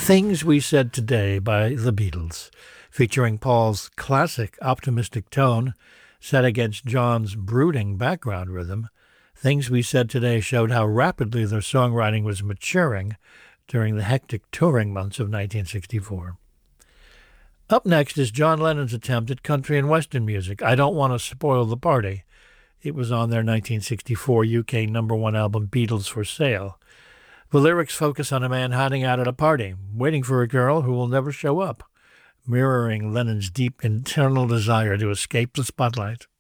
Things We Said Today by the Beatles, featuring Paul's classic optimistic tone set against John's brooding background rhythm. Things We Said Today showed how rapidly their songwriting was maturing during the hectic touring months of 1964. Up next is John Lennon's attempt at country and western music, I Don't Want to Spoil the Party. It was on their 1964 UK #1 album Beatles for Sale. The lyrics focus on a man hiding out at a party, waiting for a girl who will never show up, mirroring Lennon's deep internal desire to escape the spotlight.